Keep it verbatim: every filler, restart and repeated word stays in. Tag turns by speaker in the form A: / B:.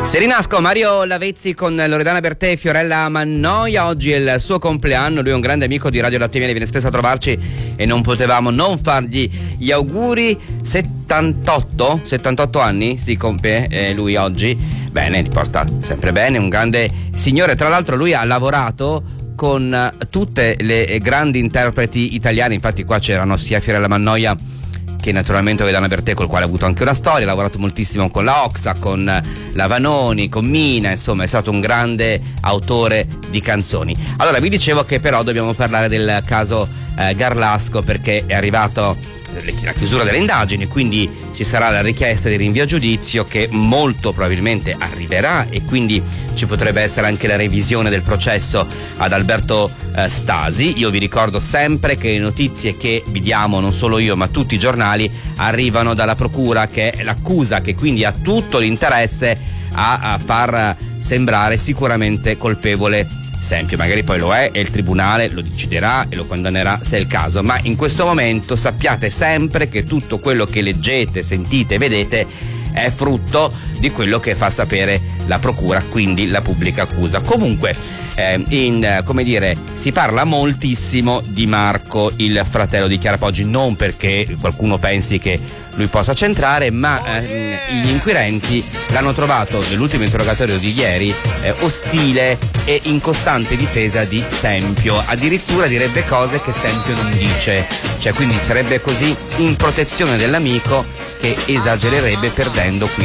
A: Serinasco, Mario Lavezzi con Loredana Bertè e Fiorella Mannoia. Oggi è il suo compleanno, lui è un grande amico di Radio Latte Miele, viene spesso a trovarci e non potevamo non fargli gli auguri. settantotto settantotto anni si compie eh, lui oggi. Bene, li porta sempre bene, un grande signore. Tra l'altro lui ha lavorato con tutte le grandi interpreti italiane, infatti qua c'erano sia Fiorella Mannoia che naturalmente Loredana Bertè, col quale ha avuto anche una storia, ha lavorato moltissimo con la Oxa, con la Vanoni, con Mina, insomma è stato un grande autore di canzoni. Allora vi dicevo che però dobbiamo parlare del caso eh, Garlasco, perché è arrivato la chiusura delle indagini, quindi ci sarà la richiesta di rinvio a giudizio che molto probabilmente arriverà, e quindi ci potrebbe essere anche la revisione del processo ad Alberto eh, Stasi. Io vi ricordo sempre che le notizie che vi diamo, non solo io ma tutti i giornali, arrivano dalla procura, che è l'accusa che quindi ha tutto l'interesse a, a far sembrare sicuramente colpevole Sempio. Magari poi lo è e il tribunale lo deciderà e lo condannerà se è il caso, ma in questo momento sappiate sempre che tutto quello che leggete, sentite, vedete è frutto di quello che fa sapere la procura, quindi la pubblica accusa. Comunque eh, in, come dire, si parla moltissimo di Marco, il fratello di Chiara Poggi, non perché qualcuno pensi che lui possa centrare, ma eh, gli inquirenti l'hanno trovato nell'ultimo interrogatorio di ieri eh, ostile e in costante difesa di Sempio, addirittura direbbe cose che Sempio non dice, cioè quindi sarebbe così in protezione dell'amico che esagererebbe, perdendo quindi